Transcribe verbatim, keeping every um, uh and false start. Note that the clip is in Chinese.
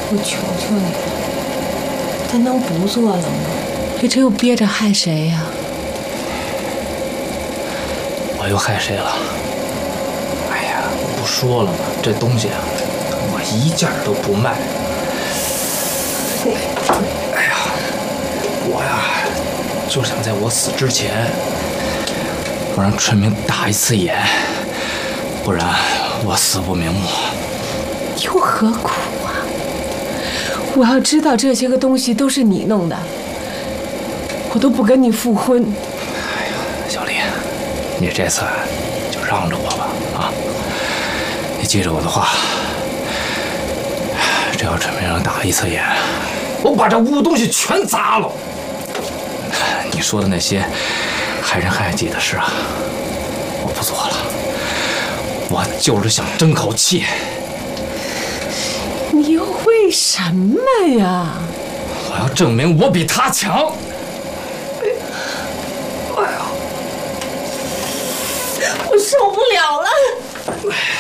我求求你了，咱能不做了吗？这这又憋着害谁呀？ 我又害谁了？哎呀，我不说了吗？这东西啊，我一件都不卖。哎呀，我呀，就想在我死之前，我让春明打一次眼，不然我死不瞑目。 又何苦啊？我要知道这些个东西都是你弄的，我都不跟你复婚。 哎呀，小丽，你这次就让着我吧啊！你记着我的话，这要春明让打一次眼，我把这屋东西全砸了。你说的那些害人害己的事啊，我不做了。我就是想争口气。 你又为什么呀？ 我要证明我比他强。 哎呀，我受不了了。